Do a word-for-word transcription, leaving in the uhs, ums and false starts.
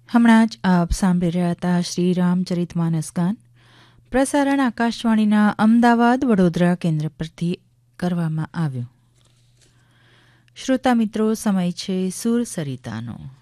હમણાં જ આપ સાંભળી રહ્યા હતા શ્રી રામચરિતમાનસ ગાન. પ્રસારણ આકાશવાણીના અમદાવાદ વડોદરા કેન્દ્ર પરથી કરવામાં આવ્યું. શ્રોતા મિત્રો, સમય છે સુર સરિતાનો.